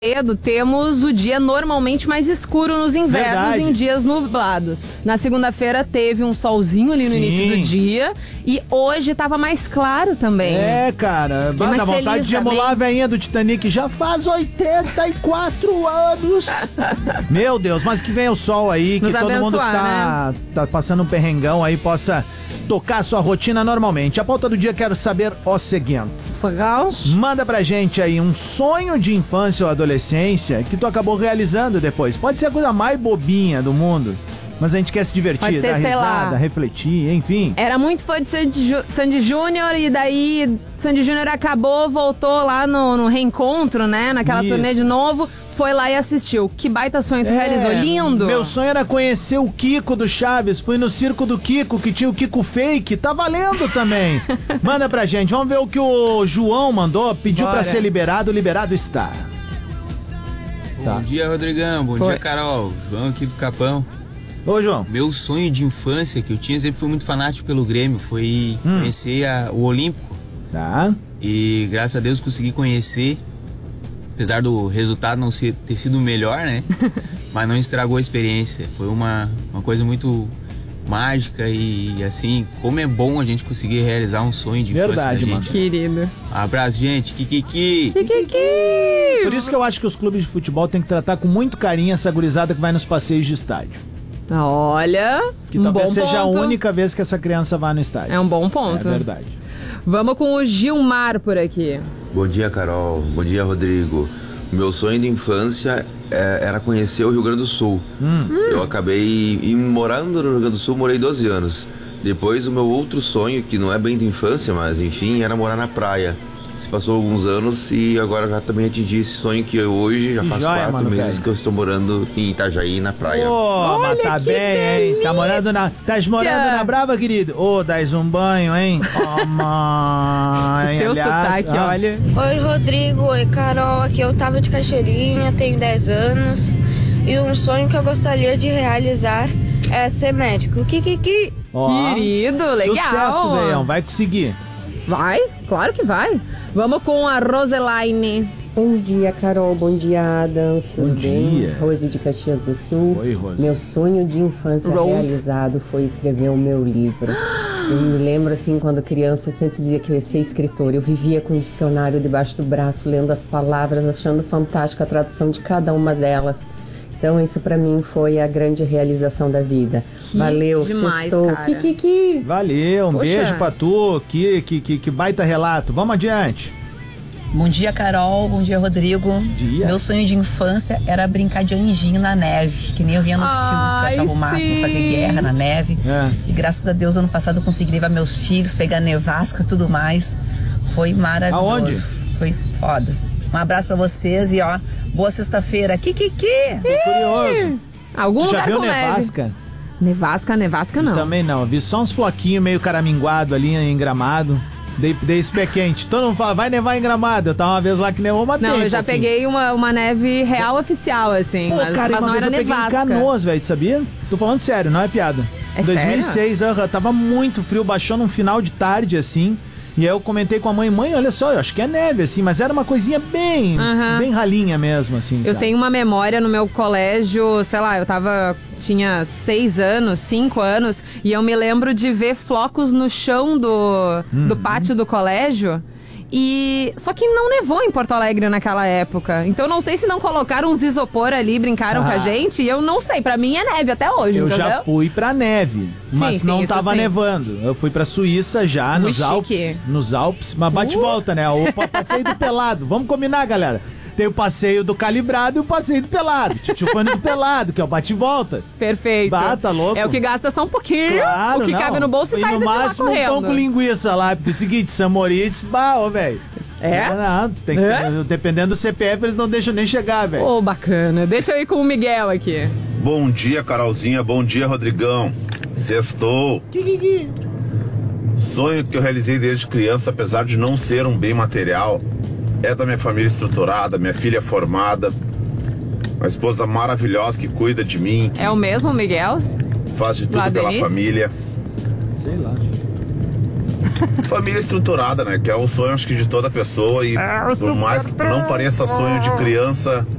cedo, temos o dia normalmente mais escuro nos invernos, em dias nublados. Na segunda-feira teve um solzinho ali no início do dia e hoje tava mais claro também. É, cara, vai dar vontade de emular a veinha do Titanic. Já faz 84 anos. Meu Deus, mas que venha o sol aí, que todo mundo que tá passando um perrengão aí possa tocar a sua rotina normalmente. A pauta do dia, quero saber o seguinte. Manda pra gente aí um sonho de infância ou adolescência que tu acabou realizando depois. Pode ser a coisa mais bobinha do mundo, mas a gente quer se divertir, dar risada, refletir, enfim. Era muito fã de Sandy Júnior e daí Sandy Júnior acabou, voltou lá no reencontro, né? Naquela turnê de novo. Foi lá e assistiu. Que baita sonho tu realizou. Lindo! Meu sonho era conhecer o Kiko do Chaves. Fui no circo do Kiko, que tinha o Kiko Fake. Tá valendo também. Manda pra gente. Vamos ver o que o João mandou. Pediu pra ser liberado. Liberado está. Bom dia, Rodrigão. Bom dia, Carol. João aqui do Capão. Ô, João. Meu sonho de infância que eu tinha, sempre fui muito fanático pelo Grêmio. Foi conhecer o Olímpico. Tá. E graças a Deus consegui conhecer. Apesar do resultado não ter sido o melhor, né? Mas não estragou a experiência. Foi uma coisa muito mágica e, assim, como é bom a gente conseguir realizar um sonho de infância da gente. Mano. Querido. Abraço, gente. Kikiki. Kikiki. Por isso que eu acho que os clubes de futebol têm que tratar com muito carinho essa gurizada que vai nos passeios de estádio. Olha, que talvez seja a única vez que essa criança vá no estádio. É um bom ponto. É verdade. Vamos com o Gilmar por aqui. Bom dia, Carol. Bom dia, Rodrigo. Meu sonho de infância era conhecer o Rio Grande do Sul. Eu acabei morando no Rio Grande do Sul, morei 12 anos. Depois, o meu outro sonho, que não é bem de infância, mas enfim, era morar na praia. Se passou alguns anos e agora já também atingi esse sonho que hoje já faz 4 meses que eu estou morando em Itajaí, na praia. Mas tá bem, hein? Tá morando na Brava, querido? Dás um banho, hein? Mãe. Teu sotaque, olha. Oi, Rodrigo. Oi, Carol. Aqui eu tava de Cachoeirinha, tenho 10 anos. E um sonho que eu gostaria de realizar é ser médico. Kikiki. Querido, legal. Sucesso, Leão. Vai conseguir. Vai, claro que vai. Vamos com a Roselaine. Bom dia, Carol. Bom dia, Adams. Tudo bem? Rose de Caxias do Sul. Oi, Rose. Meu sonho de infância realizado foi escrever o meu livro. Eu me lembro, assim, quando criança, eu sempre dizia que eu ia ser escritora. Eu vivia com um dicionário debaixo do braço, lendo as palavras, achando fantástica a tradução de cada uma delas. Então, isso pra mim foi a grande realização da vida. Valeu, sextou. Kikiki. Valeu, um beijo pra tu. Que baita relato. Vamos adiante. Bom dia, Carol. Bom dia, Rodrigo. Bom dia. Meu sonho de infância era brincar de anjinho na neve, que nem eu via nos filmes, que eu achava o máximo fazer guerra na neve. E graças a Deus, ano passado eu consegui levar meus filhos, pegar nevasca e tudo mais. Foi maravilhoso. Aonde? Foi foda. Um abraço pra vocês e boa sexta-feira. Kikiki! Tô curioso. Algum Já lugar viu com nevasca? Nevasca não. Também não. Vi só uns floquinhos meio caraminguado ali em Gramado. Dei esse pé quente. Todo mundo fala, vai nevar em Gramado. Eu tava uma vez lá que nevou, mas não, eu já peguei uma neve real oficial, assim. Pô, mas cara, não era eu nevasca. peguei em Canoas, velho, sabia? Tô falando sério, não é piada. É 2006, tava muito frio, baixou num final de tarde, assim. E aí eu comentei com a mãe, olha só, eu acho que é neve, assim, mas era uma coisinha bem ralinha mesmo, assim, Eu tenho uma memória no meu colégio, sei lá, tinha 6 anos, 5 anos, e eu me lembro de ver flocos no chão do pátio do colégio. Só que não nevou em Porto Alegre naquela época. Então não sei se não colocaram uns isopor ali, brincaram com a gente. E eu não sei, pra mim é neve até hoje, eu entendeu? Já fui pra neve, mas não tava nevando. Eu fui pra Suíça já, nos Alpes. Mas bate e volta, né? O passeio do pelado. Vamos combinar, galera. Tem o passeio do calibrado e o passeio do pelado. Tchufane do pelado, que é o bate e volta. Perfeito. Tá louco? É o que gasta só um pouquinho, o que cabe no bolso e sai daqui lá correndo. No máximo um pão com linguiça lá, porque é o seguinte, São Moritz, velho. Não, tem que, dependendo do CPF, eles não deixam nem chegar, velho. Bacana. Deixa eu ir com o Miguel aqui. Bom dia, Carolzinha. Bom dia, Rodrigão. Sextou. Sonho que eu realizei desde criança, apesar de não ser um bem material, é da minha família estruturada, minha filha formada, uma esposa maravilhosa que cuida de mim. É o mesmo, Miguel? Faz de tudo pela família. Sei lá. Família estruturada, né? Que é o sonho, acho que, de toda pessoa. E por mais que não pareça sonho de criança,